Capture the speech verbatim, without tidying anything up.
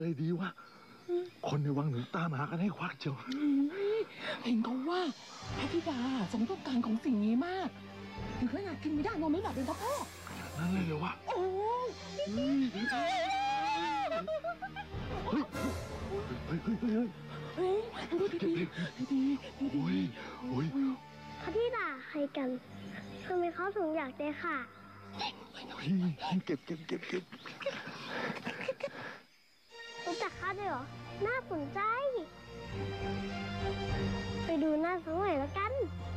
เลยดีวะคนในวังหนูตามหากันให้ควักเจียวเห็นเขาว่าพระธิดาสมต้องการของสิ่งนี้มากถึงขนาดกินไม่ได้นอนไม่หลับเลยนะพ่อนั่นเลยเหรอวะโอ้เฮ้ยเฮ้ยเฮ้ยเฮ้ยเฮ้ยเฮ้ยดูดีดีดีดีโอ้ยโอ้ยพระธิดาใครกันทำไมเขาถึงอยากได้ค่ะเก็บเก็บเก็บเก็บรู้จักข้าด้วยเหรอน่าสนใจไปดูหน้าสักหน่อยแล้วกัน